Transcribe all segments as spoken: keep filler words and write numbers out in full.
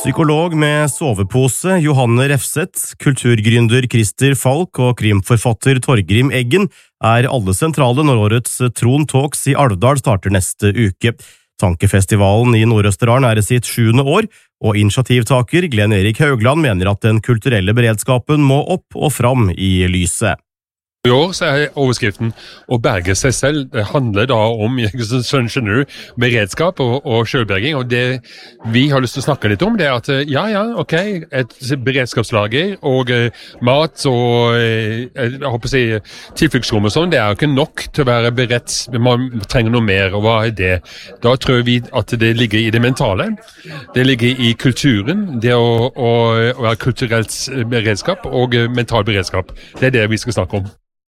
Psykolog med sovepose Johanne Refseth, kulturgründer Christer Falk og krimforfatter Torgrim Eggen er alle sentrale når årets Tron Talks i Alvdal starter neste uke. Tankefestivalen i Nord-Østerdalen er i sitt sjuende år, og initiativtaker Glenn Erik Haugland mener at den kulturelle beredskapen må opp og fram i lyset. I år så er overskriften å berge seg selv. Det handler da om, skjønner du, beredskap og, og selvberging, og det vi har lyst til å snakke litt om, det er at ja, ja, ok, et beredskapslager og uh, mat og uh, jeg håper å si tilfluktsrom og sånn, det er jo ikke nok til å være beredt, man trenger noe mer, og hva er det? Da tror vi at det ligger i det mentale, det ligger i kulturen, det å, å, å være kulturelt beredskap og uh, mental beredskap. Det er det vi skal snakke om.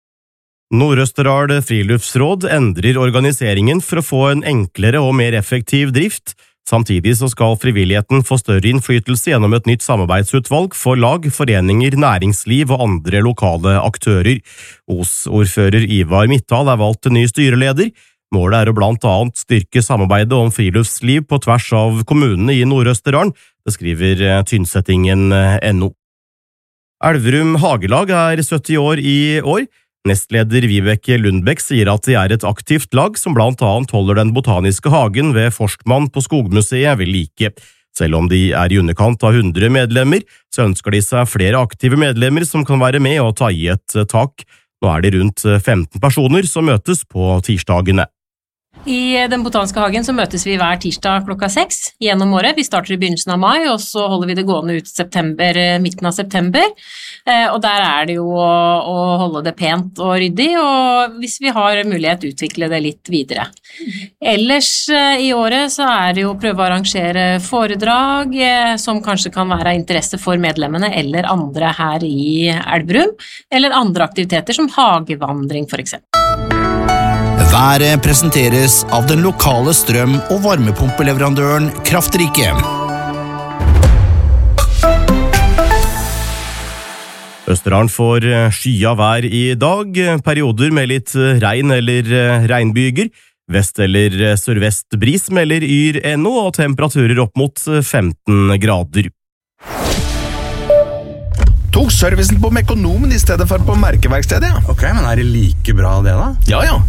Nord-Østerdal Friluftsråd endrer organiseringen for å få en enklere og mer effektiv drift. Samtidig så skal frivilligheten få større innflytelse gjennom et nytt samarbeidsutvalg for lag, foreninger, næringsliv og andre lokale aktører. Os-ordfører Ivar Mittal er valgt til ny styreleder. Målet er å blant annet styrke samarbeidet om friluftsliv på tvers av kommunene i Nord-Østerdalen, det skriver Tynsettingen punktum no. Elverum Hagelag er sytti år i år. Nestleder Vibeke Lundbekk sier at de er et aktivt lag som blant annet holder den botaniske hagen ved Forstmann på Skogmuseet ved like. Selv om de er i underkant av hundre medlemmer, så ønsker de seg flere aktive medlemmer som kan være med og ta i et tak. Nå er de rundt femten personer som møtes på tirsdagene. I den botaniske hagen så møtes vi hver tirsdag klokka seks gjennom året. Vi starter i begynnelsen av mai, og så holder vi det gående ut september, midten av september. Og der er det jo å, å holde det pent og ryddig, og hvis vi har mulighet utvikle det litt videre. Ellers i året så er det jo å prøve å arrangere foredrag som kanskje kan være av interesse for medlemmene eller andre her i Elverum, eller andre aktiviteter som hagevandring for eksempel. Været presenteres av den lokale strøm- og varmepumpeleverandøren Kraftrike. Østerdalen får skya vær i dag, perioder med litt regn eller regnbyger. Vest- eller sørvest bris melder Yr punktum no og temperaturer opp mot femten grader. Tok servicen på Mekonomen i stedet for på merkeverkstedet, ja. Ok, men er det like bra det da? Ja, ja.